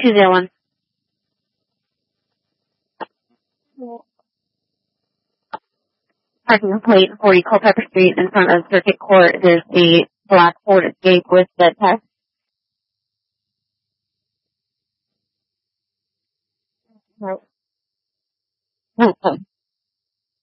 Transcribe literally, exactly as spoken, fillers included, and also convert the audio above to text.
two zero one. Parking plate forty Culpeper Street in front of Circuit Court. There's a black Ford Escape with the test. No. No.